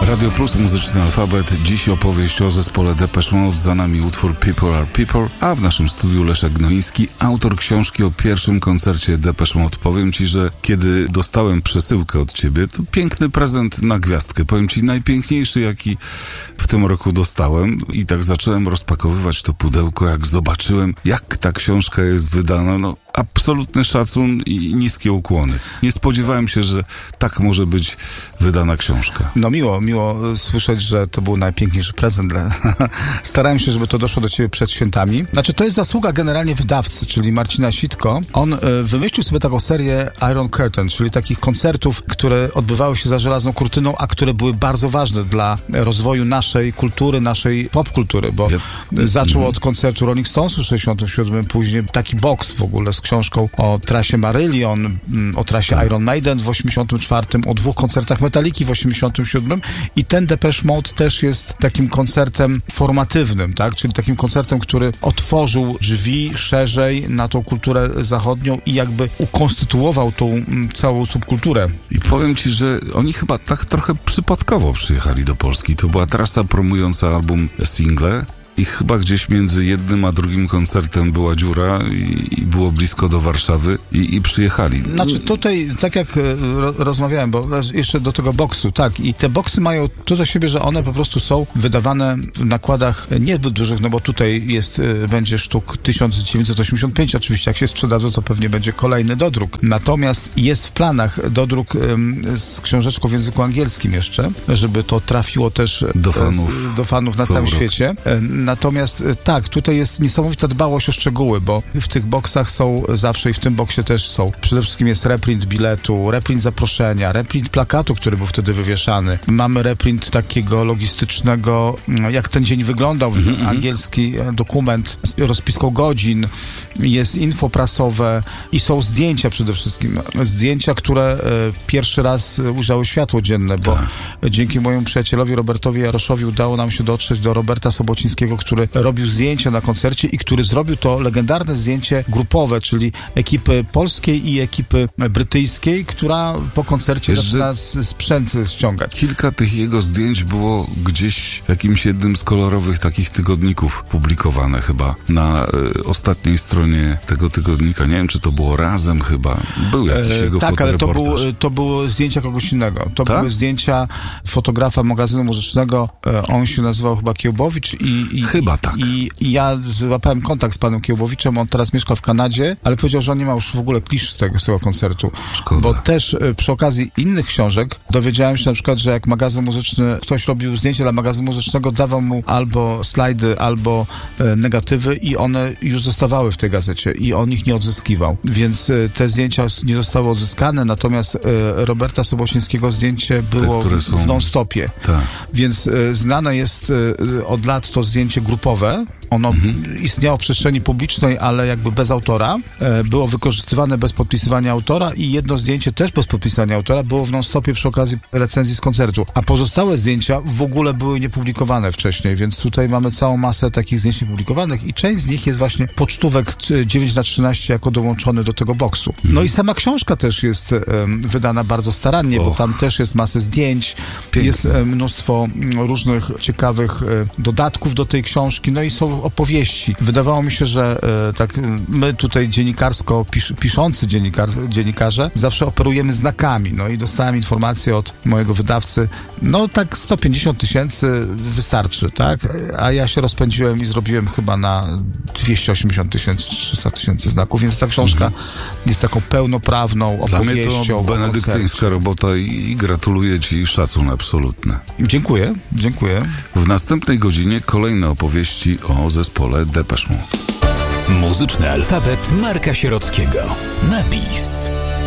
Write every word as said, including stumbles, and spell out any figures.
Radio Plus, muzyczny alfabet. Dziś opowieść o zespole Depeche Mode, za nami utwór People Are People, a w naszym studiu Leszek Gnoiński, autor książki o pierwszym koncercie Depeche Mode. Powiem ci, że kiedy dostałem przesyłkę od ciebie, to piękny prezent na gwiazdkę. Powiem ci, najpiękniejszy, jaki w tym roku dostałem, i tak zacząłem rozpakowywać to pudełko, jak zobaczyłem, jak ta książka jest wydana. No, absolutny szacun i niskie ukłony. Nie spodziewałem się, że tak może być wydana książka. No miło, miło słyszeć, że to był najpiękniejszy prezent. Starałem się, żeby to doszło do ciebie przed świętami. Znaczy, to jest zasługa generalnie wydawcy, czyli Marcina Sitko. On y, wymyślił sobie taką serię Iron Curtain, czyli takich koncertów, które odbywały się za żelazną kurtyną, a które były bardzo ważne dla rozwoju naszej kultury, naszej popkultury, bo ja... zaczął od koncertu Rolling Stonesów w sześćdziesiątym siódmym, później taki box w ogóle z książką o trasie Marillion, o trasie tak. Iron Maiden w osiemdziesiątym czwartym, o dwóch koncertach Metaliki w osiemdziesiątym siódmym, i ten Depeche Mode też jest takim koncertem formatywnym, tak? Czyli takim koncertem, który otworzył drzwi szerzej na tą kulturę zachodnią i jakby ukonstytuował tą m, całą subkulturę. I powiem ci, że oni chyba tak trochę przypadkowo przyjechali do Polski. To była trasa promująca album single. I chyba gdzieś między jednym a drugim koncertem była dziura i, i było blisko do Warszawy i, i przyjechali. Znaczy tutaj, tak jak ro, rozmawiałem, bo jeszcze do tego boksu, tak, i te boksy mają to do siebie, że one po prostu są wydawane w nakładach niezbyt dużych, no bo tutaj jest, będzie sztuk tysiąc dziewięćset osiemdziesiąt pięć, oczywiście jak się sprzedadzą, to pewnie będzie kolejny dodruk. Natomiast jest w planach dodruk ym, z książeczką w języku angielskim jeszcze, żeby to trafiło też do fanów, z, do fanów na całym świecie. Natomiast tak, tutaj jest niesamowita dbałość o szczegóły, bo w tych boksach są zawsze, i w tym boksie też są, przede wszystkim jest reprint biletu, reprint zaproszenia, reprint plakatu, który był wtedy wywieszany. Mamy reprint takiego logistycznego, jak ten dzień wyglądał, mm-hmm. angielski dokument z rozpiską godzin, jest info prasowe i są zdjęcia przede wszystkim. Zdjęcia, które e, pierwszy raz ujrzały światło dzienne, bo tak. dzięki mojemu przyjacielowi Robertowi Jaroszowi udało nam się dotrzeć do Roberta Sobocińskiego, który robił zdjęcia na koncercie i który zrobił to legendarne zdjęcie grupowe, czyli ekipy polskiej i ekipy brytyjskiej, która po koncercie Wiesz, zaczyna sprzęt ściągać. Kilka tych jego zdjęć było gdzieś w jakimś jednym z kolorowych takich tygodników publikowane chyba na y, ostatniej stronie tego tygodnika. Nie wiem, czy to było Razem chyba. Był jakiś e, jego tak, ale to, był, fotoreportaż. to były zdjęcia kogoś innego. To tak? były zdjęcia fotografa magazynu muzycznego. E, on się nazywał chyba Kiełbowicz i, i Chyba tak. I, I ja złapałem kontakt z panem Kiełbowiczem, on teraz mieszka w Kanadzie, ale powiedział, że on nie ma już w ogóle klisz z tego, z tego koncertu. Szkoda. Bo też y, przy okazji innych książek dowiedziałem się na przykład, że jak magazyn muzyczny, ktoś robił zdjęcie dla magazynu muzycznego, dawał mu albo slajdy, albo y, negatywy i one już zostawały w tej gazecie i on ich nie odzyskiwał. Więc y, te zdjęcia nie zostały odzyskane, natomiast y, Roberta Sobocińskiego zdjęcie było te, w, w non-stopie. Tak. Więc y, znane jest y, od lat to zdjęcie grupowe. Ono mhm. istniało w przestrzeni publicznej, ale jakby bez autora. E, było wykorzystywane bez podpisywania autora i jedno zdjęcie też bez podpisania autora było w non-stopie przy okazji recenzji z koncertu. A pozostałe zdjęcia w ogóle były niepublikowane wcześniej, więc tutaj mamy całą masę takich zdjęć niepublikowanych i część z nich jest właśnie pocztówek dziewięć na trzynaście jako dołączony do tego boksu. Mhm. No i sama książka też jest e, wydana bardzo starannie, Och. bo tam też jest masę zdjęć, Piękne. jest e, mnóstwo różnych ciekawych e, dodatków do tej książki, no i są opowieści. Wydawało mi się, że e, tak my tutaj dziennikarsko, pisz, piszący dziennikar, dziennikarze zawsze operujemy znakami. No i dostałem informację od mojego wydawcy, no tak sto pięćdziesiąt tysięcy wystarczy, tak? A ja się rozpędziłem i zrobiłem chyba na dwieście osiemdziesiąt tysięcy, trzysta tysięcy znaków, więc ta książka mhm. jest taką pełnoprawną opowieścią. Dla mnie to benedyktyńska robota i gratuluję ci, szacun absolutny. Dziękuję, dziękuję. W następnej godzinie kolejne opowieści o zespole Depeche Mode. Muzyczny alfabet Marka Sierockiego. Napis.